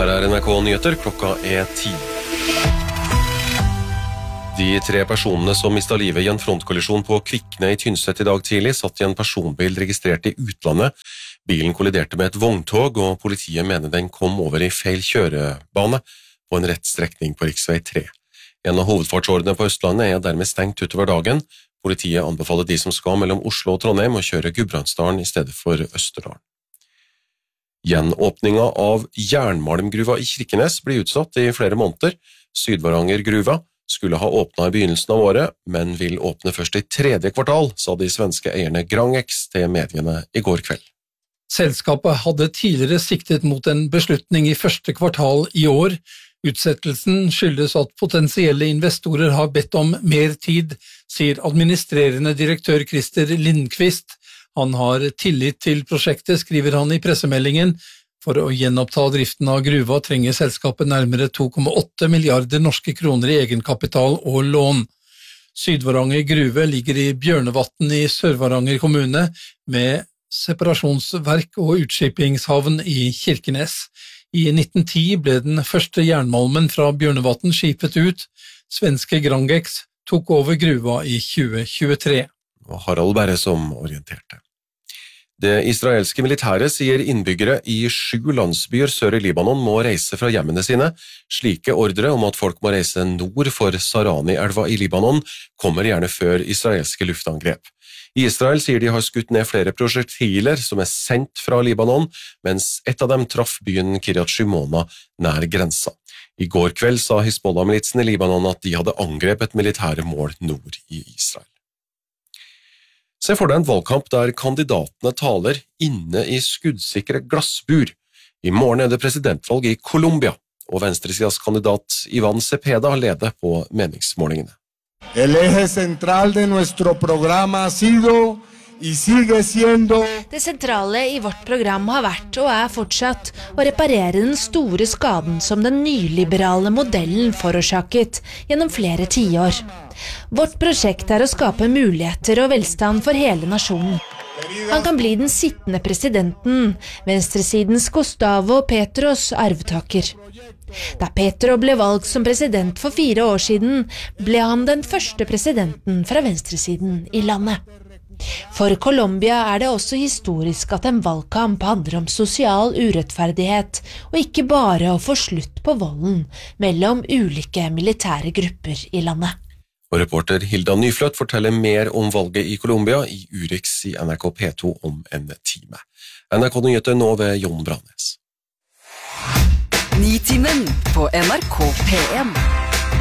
Her NRK Nyheter, klokka 10. De 3 personene som mistet livet i en frontkollisjon på Kvikne i Tynset i dag tidlig, satt i en personbil registrert i utlandet. Bilen kolliderte med et vogntog, og politiet mener den kom over i feil kjørebane på en rett strekning på riksvei 3. En av hovedfartsårene på Østlandet dermed stengt utover dagen. Politiet anbefaler de som skal mellom Oslo og Trondheim å kjøre Gudbrandsdalen i stedet for Østerdalen. Gjenåpninga av jernmalmgruva i Kirkenes blir utsatt i flere måneder. Sydvaranger-gruva skulle ha åpnet i begynnelsen av året, men vil åpne først i 3. kvartal, sa de svenske eierne Grangex til mediene i går kveld. Selskapet hadde tidligere siktet mot en beslutning i 1. kvartal i år. Utsettelsen skyldes at potensielle investorer har bedt om mer tid, sier administrerende direktør Christer Lindqvist. Han har tillit til prosjektet, skriver han i pressemeldingen. For å gjenoppta driften av gruva trenger selskapet nærmere 2,8 milliarder norske kroner i egenkapital og lån. Sydvaranger gruve ligger i Bjørnevatn i Sør-Varanger kommune, med separasjonsverk og utskipingshavn i Kirkenes. I 1910 ble den første jernmalmen fra Bjørnevatn skipet ut. Svenske Grangex tok over gruva i 2023. Og Harald Berre som orienterte. Det israelske militæret sier innbyggere i 7 landsbyer sør i Libanon må reise fra hjemmene sine. Slike ordre om at folk må reise nord for Sarani-elva i Libanon kommer gjerne før israelske luftangrep. Israel sier de har skutt ned flere prosjektiler som sendt fra Libanon, mens et av dem traff byen Kiryat Shimona nær grensa. I går kveld sa Hizbollah-militsen i Libanon at de hadde angrepet militære mål nord i Israel. Se for deg en valgkamp der kandidatene taler inne i skuddsikre glassbur. I morgen det presidentvalg i Colombia, og venstresidas kandidat Ivan Cepeda leder på meningsmålingene. El eje central de nuestro programa ha sido y sigue siendo. Det sentrale i vårt program har vært og fortsatt å reparere den store skaden som den nyliberale modellen forårsaket gjennom flere tiår. Vårt prosjekt å skape muligheter og velstand for hele nasjonen. Han kan bli den sittende presidenten, venstresidens Gustavo Petros arvtaker. Da Petro ble valgt som president for 4 år siden, ble han den første presidenten fra venstresiden i landet. For Colombia det også historisk at en valgkamp handler om sosial urettferdighet, og ikke bare å få slutt på volden mellom ulike militære grupper i landet. Og reporter Hilda Nyfløt forteller mer om valget i Colombia i Urix i NRK P2 om en time. NRK Nyheter nå ved Jon Brannes. Nitimen på NRK P1.